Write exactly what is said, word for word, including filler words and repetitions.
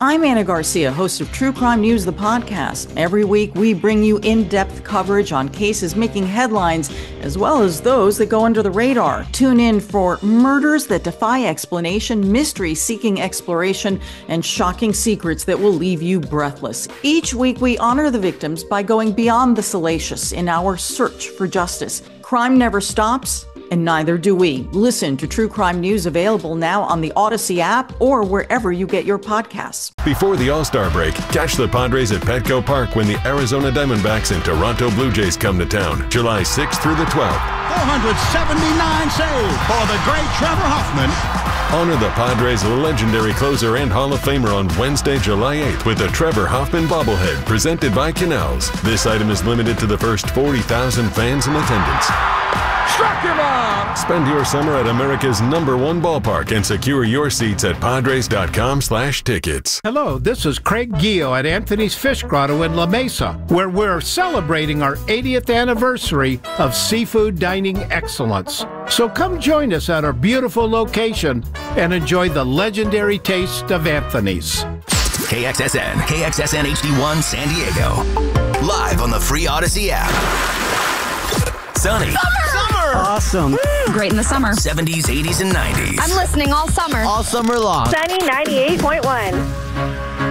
I'm Anna Garcia, host of True Crime News, the podcast. Every week, we bring you in-depth coverage on cases making headlines, as well as those that go under the radar. Tune in for murders that defy explanation, mysteries seeking exploration, and shocking secrets that will leave you breathless. Each week, we honor the victims by going beyond the salacious in our search for justice. Crime never stops, and neither do we. Listen to True Crime News, available now on the Odyssey app or wherever you get your podcasts. Before the All-Star break, catch the Padres at Petco Park when the Arizona Diamondbacks and Toronto Blue Jays come to town, July sixth through the twelfth. four hundred seventy-nine saves for the great Trevor Hoffman. Honor the Padres' legendary closer and Hall of Famer on Wednesday, July eighth with the Trevor Hoffman bobblehead presented by Canals. This item is limited to the first forty thousand fans in attendance. Struck him out! Spend your summer at America's number one ballpark and secure your seats at Padres.com slash tickets. Hello, this is Craig Gio at Anthony's Fish Grotto in La Mesa, where we're celebrating our eightieth anniversary of seafood dining excellence. So come join us at our beautiful location and enjoy the legendary taste of Anthony's. K X S N, K X S N H D one San Diego. Live on the free Odyssey app. Sunny. Summer! Summer! Awesome. Woo! Great in the summer. seventies, eighties, and nineties. I'm listening all summer. All summer long. Sunny ninety-eight point one.